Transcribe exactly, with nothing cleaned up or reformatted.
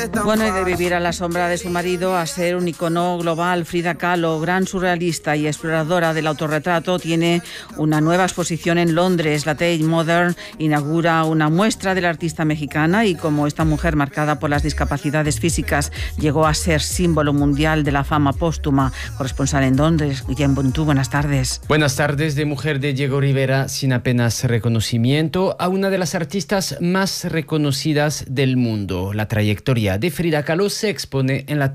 Bueno, y de vivir a la sombra de su marido a ser un icono global, Frida Kahlo, gran surrealista y exploradora del autorretrato, tiene una nueva exposición en Londres. La Tate Modern inaugura una muestra de la artista mexicana y como esta mujer marcada por las discapacidades físicas llegó a ser símbolo mundial de la fama póstuma. Corresponsal en Londres, Guillem Bontú, buenas tardes. Buenas tardes. De mujer de Diego Rivera sin apenas reconocimiento a una de las artistas más reconocidas del mundo. La trayectoria de Frida Kahlo se expone en la